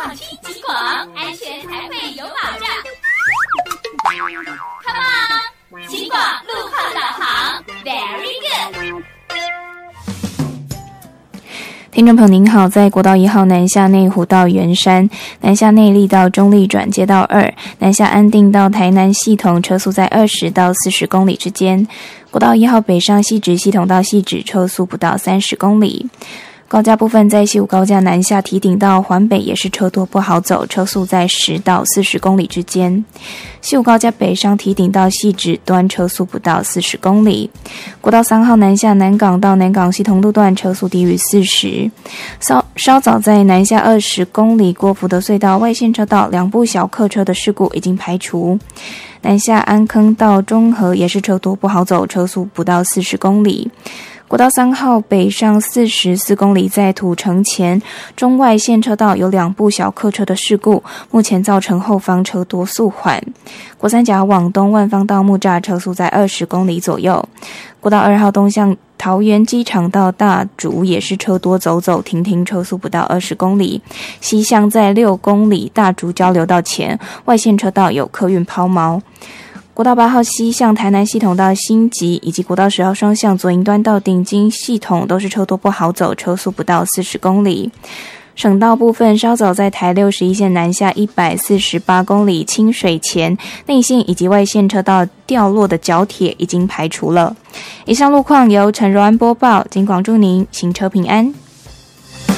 广听警广，安全才会有保障。Come on， 警广路况导航 ，Very good。 听众朋友您好，在国道1号南下内湖到圆山，南下内壢到中壢转接道2，南下安定到台南系统车速在20到40公里之间。国道1号北上汐止系统到汐止车速不到30公里。高架部分在西武高架南下堤顶到环北也是车多不好走，车速在10到40公里之间。西武高架北上堤顶到汐止端车速不到40公里。国道3号南下南港到南港系统路段车速低于40。稍早在南下20公里过福德隧道外线车道2部小客车的事故已经排除。南下安坑到中和也是车多不好走，车速不到40公里。国道3号北上44公里，在土城前中外线车道有2部小客车的事故，目前造成后方车多速缓。国三甲往东万方到木栅车速在20公里左右。国道2号东向桃园机场到大竹也是车多走走停停，车速不到20公里。西向在6公里大竹交流道前外线车道有客运抛锚。国道8号西向台南系统到新集，以及国道10号双向左营端到顶金系统都是车多不好走，车速不到40公里。省道部分稍早在台61线南下148公里清水前内线以及外线车道掉落的角铁已经排除了。以上路况由陈柔安播报，警广祝您行车平安。